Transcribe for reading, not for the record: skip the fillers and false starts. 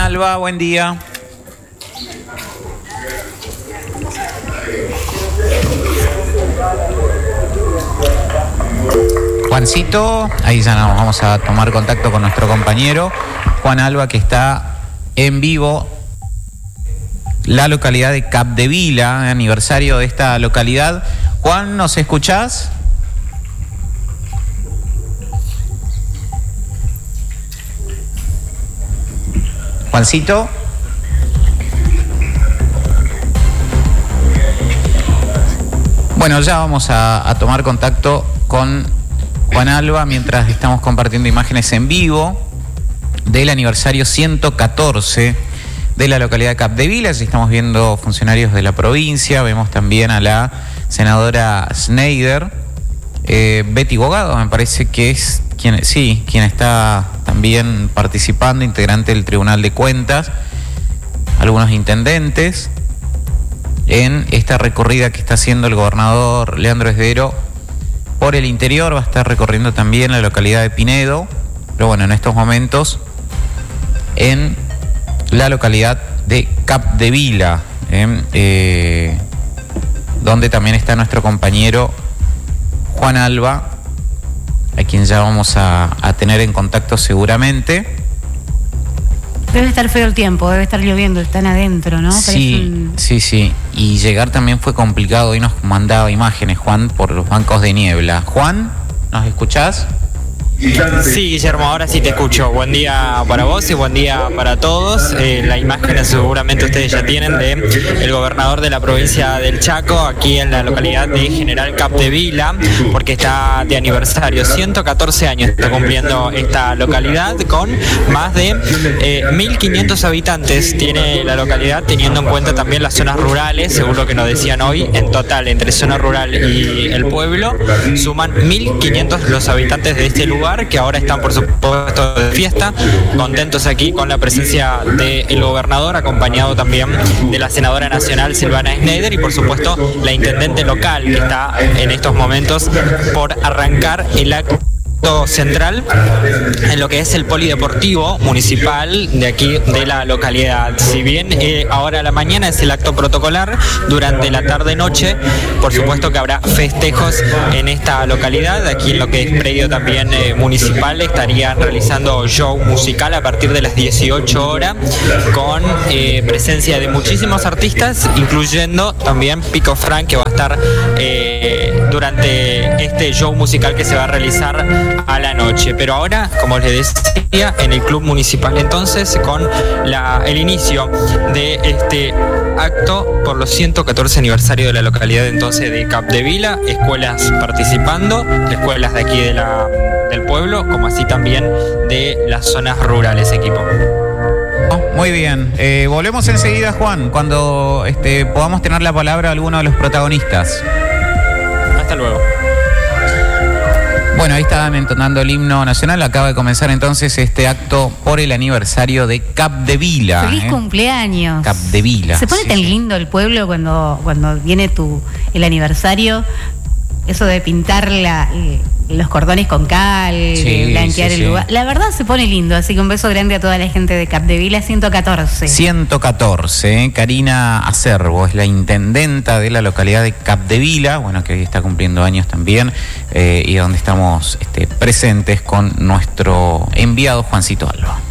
Alba, buen día. Juancito, ahí ya nos vamos a tomar contacto con nuestro compañero Juan Alba, que está en vivo. La localidad de Capdevila, aniversario de esta localidad. Juan, ¿nos escuchás? Juancito. Bueno, ya vamos a tomar contacto con Juan Alba mientras estamos compartiendo imágenes en vivo del aniversario 114 de la localidad de Capdevila. Allí estamos viendo funcionarios de la provincia, vemos también a la senadora Schneider, Betty Bogado, me parece que es quien está también participando, integrante del Tribunal de Cuentas, algunos intendentes, en esta recorrida que está haciendo el gobernador Leandro Esdero por el interior. Va a estar recorriendo también la localidad de Pinedo, pero bueno, en estos momentos en la localidad de Capdevila, donde también está nuestro compañero Juan Alba, a quien ya vamos a tener en contacto seguramente. Debe estar feo el tiempo, debe estar lloviendo, están adentro, ¿no? Sí. Y llegar también fue complicado. Hoy nos mandaba imágenes, Juan, por los bancos de niebla. Juan, ¿nos escuchás? Sí, Guillermo, ahora sí te escucho. Buen día para vos y buen día para todos. La imagen seguramente ustedes ya tienen de el gobernador de la provincia del Chaco, aquí en la localidad de General Capdevila, porque está de aniversario. 114 años está cumpliendo esta localidad, con más de 1.500 habitantes tiene la localidad, teniendo en cuenta también las zonas rurales, según lo que nos decían hoy. En total, entre zona rural y el pueblo, suman 1.500 los habitantes de este lugar, que ahora están, por supuesto, de fiesta, contentos aquí con la presencia del gobernador, acompañado también de la senadora nacional Silvana Schneider y, por supuesto, la intendente local, que está en estos momentos por arrancar el acto central en lo que es el polideportivo municipal de aquí de la localidad. Si bien ahora a la mañana es el acto protocolar, durante la tarde-noche por supuesto que habrá festejos en esta localidad. Aquí en lo que es predio también municipal estarían realizando show musical a partir de las 18 horas con presencia de muchísimos artistas, incluyendo también Pico Frank, que va a estar durante este show musical que se va a realizar a la noche. Pero ahora, como les decía, en el club municipal entonces, con el inicio de este acto por los 114 aniversario de la localidad entonces de Capdevila, escuelas participando, escuelas de aquí del pueblo, como así también de las zonas rurales, equipo. Muy bien, volvemos enseguida, Juan, cuando podamos tener la palabra a alguno de los protagonistas. Hasta luego. Bueno, ahí estaban entonando el himno nacional. Acaba de comenzar entonces este acto por el aniversario de Capdevila. ¡Feliz cumpleaños! Capdevila. Se pone tan lindo el pueblo cuando viene el aniversario. Eso de pintar los cordones con cal, de blanquear el lugar. La verdad se pone lindo, así que un beso grande a toda la gente de Capdevila. 114. 114, Karina Acerbo es la intendenta de la localidad de Capdevila, bueno, que hoy está cumpliendo años también, y donde estamos presentes con nuestro enviado Juancito Alba.